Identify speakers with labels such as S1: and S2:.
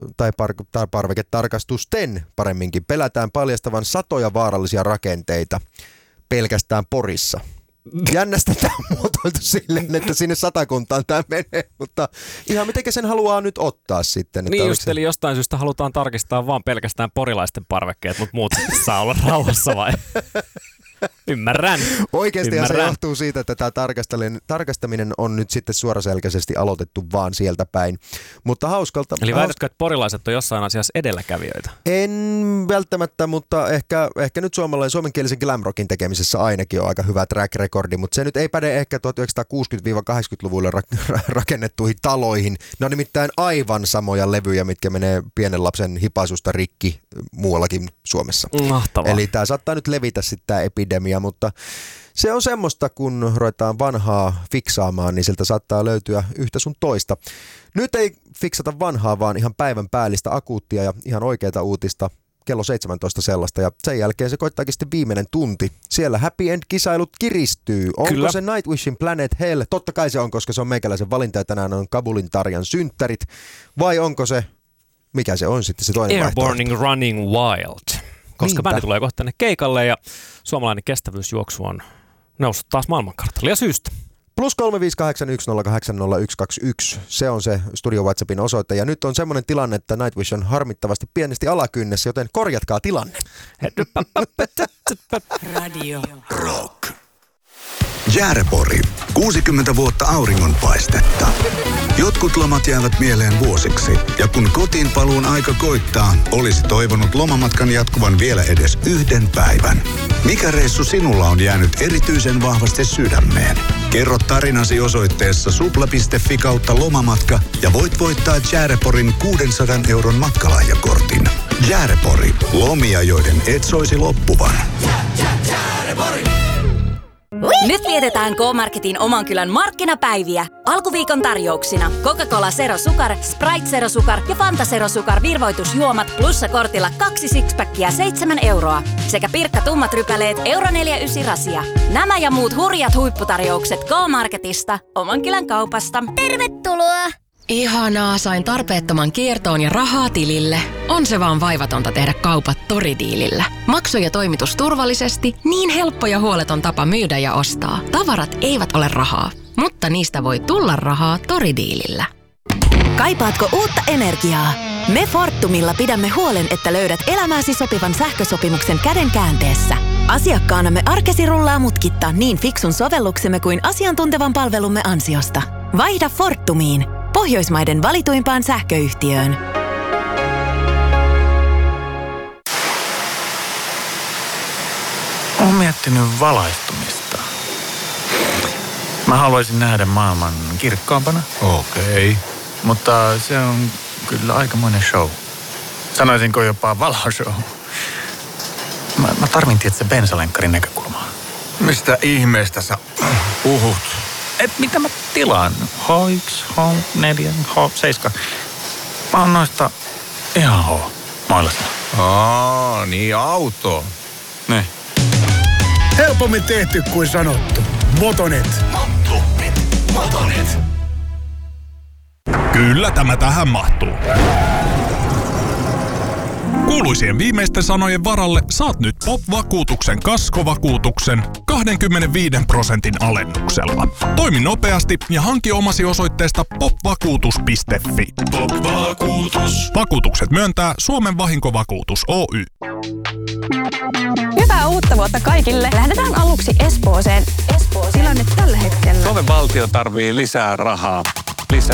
S1: tai parveketarkastusten paremminkin pelätään paljastavan satoja vaarallisia rakenteita pelkästään Porissa. Jännästi tämä on muotoiltu silleen, että sinne Satakuntaan tämä menee, mutta ihan mitenkä sen haluaa nyt ottaa sitten.
S2: Niin just, eli jostain syystä halutaan tarkistaa vaan pelkästään porilaisten parvekkeet, mutta muut saa olla rauhassa vai? Ymmärrän.
S1: Oikeasti se johtuu siitä, että tämä tarkastaminen on nyt sitten suoraselkäisesti aloitettu vaan sieltä päin. Mutta hauskalta.
S2: Eli väitätkö, että porilaiset on jossain asiassa edelläkävijöitä?
S1: En välttämättä, mutta ehkä nyt suomenkielisen glamrockin tekemisessä ainakin on aika hyvä track recordi, mutta se nyt ei päde ehkä 1960-80-luvulle rakennettuihin taloihin. Ne on nimittäin aivan samoja levyjä, mitkä menee pienen lapsen hipaisusta rikki muuallakin Suomessa.
S2: Mahtavaa.
S1: Eli tämä saattaa nyt levitä sitten tämä epidemia, mutta se on semmoista, kun ruvetaan vanhaa fiksaamaan, niin sieltä saattaa löytyä yhtä sun toista. Nyt ei fiksata vanhaa, vaan ihan päivän päällistä akuuttia ja ihan oikeaa uutista. Kello 17 sellaista ja sen jälkeen se koittaakin sitten viimeinen tunti. Siellä happy end-kisailut kiristyy. Onko
S2: Kyllä.
S1: se Nightwishin Planet Hell? Totta kai se on, koska se on meikäläisen valinta ja tänään on Kabulin Tarjan synttärit. Vai onko se, mikä se on sitten se toinen
S2: Airborne Running Wild. Koska
S1: Niinpä.
S2: bändi tulee kohta tänne keikalle ja suomalainen kestävyysjuoksu on noussut taas maailmankartalle ja syystä.
S1: +358108021. Se on se Studio WhatsAppin osoite. Ja nyt on semmoinen tilanne, että Nightwish on harmittavasti pienesti alakynnessä, joten korjatkaa tilanne.
S3: Radio
S4: Rock. Jäärepori. 60 vuotta auringonpaistetta. Jotkut lomat jäävät mieleen vuosiksi. Ja kun kotiin paluun aika koittaa, olisi toivonut lomamatkan jatkuvan vielä edes yhden päivän. Mikä reissu sinulla on jäänyt erityisen vahvasti sydämeen? Kerro tarinasi osoitteessa supla.fi/lomamatka ja voit voittaa Jääreporin 600 € matkalahjakortin. Jäärepori. Lomia, joiden et soisi loppuvan.
S5: Nyt vietetään K-Marketin oman kylän markkinapäiviä. Alkuviikon tarjouksina Coca-Cola Zero Sukar, Sprite Zero Sukar ja Fanta Zero Sukar virvoitusjuomat plussakortilla 2 sixpackia 7 € sekä Pirkka tummat rypäleet €4,9 rasia. Nämä ja muut hurjat huipputarjoukset K-Marketista, oman kylän kaupasta.
S6: Tervetuloa!
S7: Ihanaa, sain tarpeettoman kiertoon ja rahaa tilille. On se vaan vaivatonta tehdä kaupat Toridiilillä. Maksu ja toimitus turvallisesti, niin helppo ja huoleton tapa myydä ja ostaa. Tavarat eivät ole rahaa, mutta niistä voi tulla rahaa Toridiilillä.
S5: Kaipaatko uutta energiaa? Me Fortumilla pidämme huolen, että löydät elämääsi sopivan sähkösopimuksen käden käänteessä. Asiakkaanamme arkesi rullaa mutkitta niin fiksun sovelluksemme kuin asiantuntevan palvelumme ansiosta. Vaihda Fortumiin, Pohjoismaiden valituimpaan sähköyhtiöön.
S8: Olen miettinyt valaistumista. Mä haluaisin nähdä maailman kirkkaampana.
S4: Okei.
S8: Mutta se on kyllä aikamoinen show. Sanoisinko jopa valoshow. Mä tarvin tietysti bensalenkkarin näkökulmaa.
S4: Mistä ihmeestä sä puhut?
S8: Et mitä mä tilaan? H1, H4, H7. Mä oon noista ihan H-mailasta.
S4: Niin auto.
S8: Ne.
S9: Helpommin tehty kuin sanottu. Motonet.
S4: Motonet.
S10: Kyllä tämä tähän mahtuu. Kuuluisien viimeisten sanojen varalle saat nyt POP-vakuutuksen kaskovakuutuksen 25% alennuksella. Toimi nopeasti ja hanki omasi osoitteesta popvakuutus.fi.
S4: Pop-vakuutus.
S10: Vakuutukset myöntää Suomen Vahinkovakuutus Oy.
S6: Hyvää uutta vuotta kaikille. Lähdetään aluksi Espooseen. Tilanne tällä hetkellä.
S8: Suomen valtio tarvii lisää rahaa.